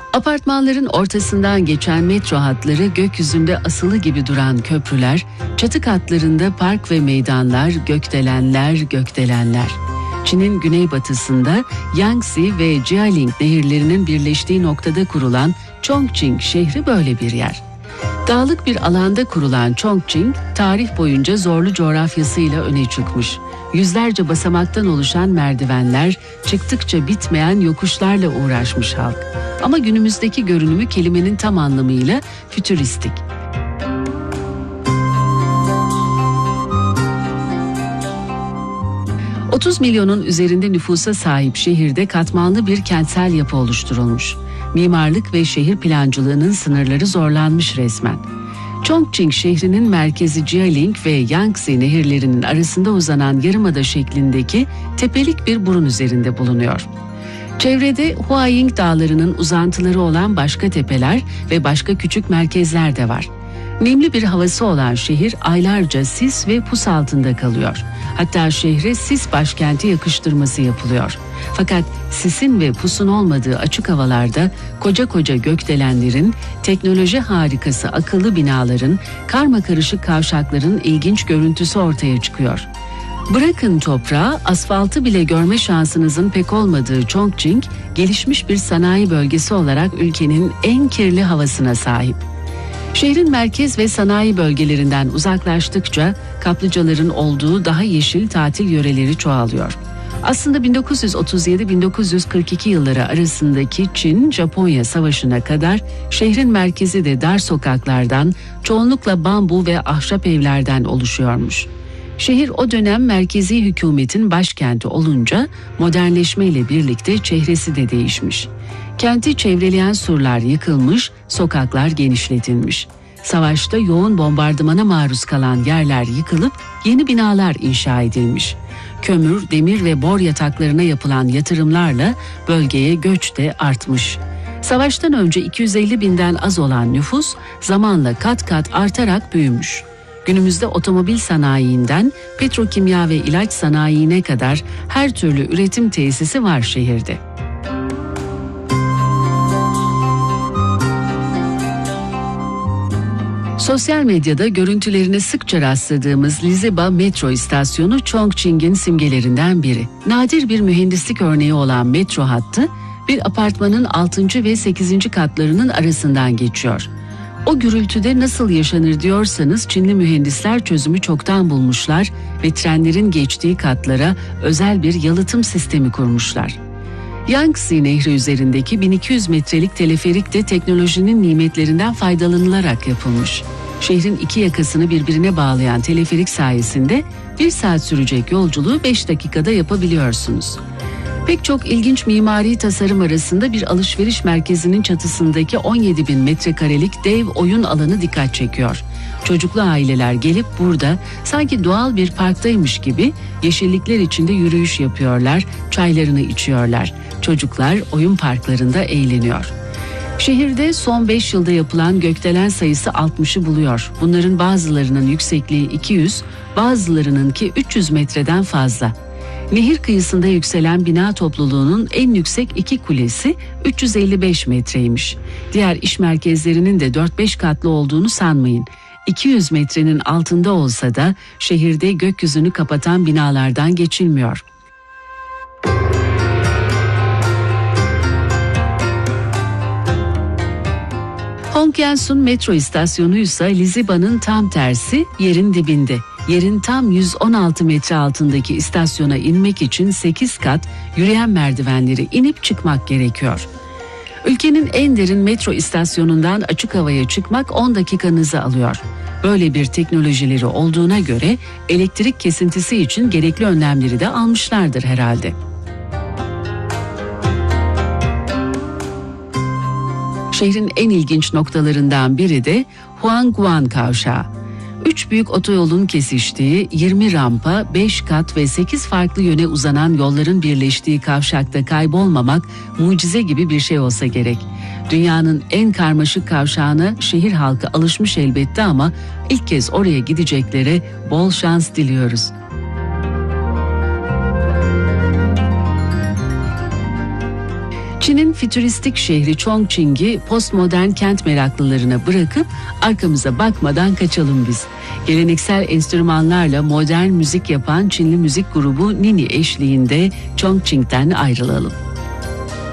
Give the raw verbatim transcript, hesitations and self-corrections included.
Apartmanların ortasından geçen metro hatları, gökyüzünde asılı gibi duran köprüler, çatı katlarında park ve meydanlar, gökdelenler, gökdelenler. Çin'in güneybatısında Yangtze ve Jialing nehirlerinin birleştiği noktada kurulan Chongqing şehri böyle bir yer. Dağlık bir alanda kurulan Chongqing, tarih boyunca zorlu coğrafyasıyla öne çıkmış. Yüzlerce basamaktan oluşan merdivenler, çıktıkça bitmeyen yokuşlarla uğraşmış halk. Ama günümüzdeki görünümü kelimenin tam anlamıyla fütüristik. otuz milyonun üzerinde nüfusa sahip şehirde katmanlı bir kentsel yapı oluşturulmuş. Mimarlık ve şehir plancılığının sınırları zorlanmış resmen. Chongqing şehrinin merkezi Jialing ve Yangtze nehirlerinin arasında uzanan yarımada şeklindeki tepelik bir burun üzerinde bulunuyor. Çevrede Huaying dağlarının uzantıları olan başka tepeler ve başka küçük merkezler de var. Nemli bir havası olan şehir aylarca sis ve pus altında kalıyor. Hatta şehre sis başkenti yakıştırması yapılıyor. Fakat sisin ve pusun olmadığı açık havalarda koca koca gökdelenlerin, teknoloji harikası akıllı binaların, karmakarışık kavşakların ilginç görüntüsü ortaya çıkıyor. Bırakın toprağı, asfaltı bile görme şansınızın pek olmadığı Chongqing, gelişmiş bir sanayi bölgesi olarak ülkenin en kirli havasına sahip. Şehrin merkez ve sanayi bölgelerinden uzaklaştıkça kaplıcaların olduğu daha yeşil tatil yöreleri çoğalıyor. Aslında bin dokuz yüz otuz yedi bin dokuz yüz kırk iki yılları arasındaki Çin-Japonya Savaşı'na kadar şehrin merkezi de dar sokaklardan, çoğunlukla bambu ve ahşap evlerden oluşuyormuş. Şehir o dönem merkezi hükümetin başkenti olunca modernleşmeyle birlikte çehresi de değişmiş. Kenti çevreleyen surlar yıkılmış, sokaklar genişletilmiş. Savaşta yoğun bombardımana maruz kalan yerler yıkılıp yeni binalar inşa edilmiş. Kömür, demir ve bor yataklarına yapılan yatırımlarla bölgeye göç de artmış. Savaştan önce iki yüz elli binden az olan nüfus zamanla kat kat artarak büyümüş. Günümüzde otomobil sanayiinden petrokimya ve ilaç sanayiine kadar her türlü üretim tesisi var şehirde. Sosyal medyada görüntülerine sıkça rastladığımız Liziba metro istasyonu Chongqing'in simgelerinden biri. Nadir bir mühendislik örneği olan metro hattı bir apartmanın altıncı ve sekizinci katlarının arasından geçiyor. O gürültüde nasıl yaşanır diyorsanız Çinli mühendisler çözümü çoktan bulmuşlar ve trenlerin geçtiği katlara özel bir yalıtım sistemi kurmuşlar. Yangtze Nehri üzerindeki bin iki yüz metrelik teleferik de teknolojinin nimetlerinden faydalanılarak yapılmış. Şehrin iki yakasını birbirine bağlayan teleferik sayesinde bir saat sürecek yolculuğu beş dakikada yapabiliyorsunuz. Pek çok ilginç mimari tasarım arasında bir alışveriş merkezinin çatısındaki on yedi bin metrekarelik dev oyun alanı dikkat çekiyor. Çocuklu aileler gelip burada sanki doğal bir parktaymış gibi yeşillikler içinde yürüyüş yapıyorlar, çaylarını içiyorlar. Çocuklar oyun parklarında eğleniyor. Şehirde son beş yılda yapılan gökdelen sayısı altmışı buluyor. Bunların bazılarının yüksekliği iki yüz, bazılarınınki üç yüz metreden fazla. Nehir kıyısında yükselen bina topluluğunun en yüksek iki kulesi üç yüz elli beş metreymiş. Diğer iş merkezlerinin de dört beş katlı olduğunu sanmayın. iki yüz metrenin altında olsa da şehirde gökyüzünü kapatan binalardan geçilmiyor. Hongyansun metro istasyonu ise Liziba'nın tam tersi, yerin dibinde. Yerin tam yüz on altı metre altındaki istasyona inmek için sekiz kat yürüyen merdivenleri inip çıkmak gerekiyor. Ülkenin en derin metro istasyonundan açık havaya çıkmak on dakikanızı alıyor. Böyle bir teknolojileri olduğuna göre elektrik kesintisi için gerekli önlemleri de almışlardır herhalde. Şehrin en ilginç noktalarından biri de Huangguan Kavşağı. Üç büyük otoyolun kesiştiği, yirmi rampa, beş kat ve sekiz farklı yöne uzanan yolların birleştiği kavşakta kaybolmamak mucize gibi bir şey olsa gerek. Dünyanın en karmaşık kavşağına şehir halkı alışmış elbette ama ilk kez oraya gideceklere bol şans diliyoruz. Çin'in Çin'in fütüristik şehri Chongqing'i postmodern kent meraklılarına bırakıp arkamıza bakmadan kaçalım biz. Geleneksel enstrümanlarla modern müzik yapan Çinli müzik grubu Nini eşliğinde Chongqing'den ayrılalım.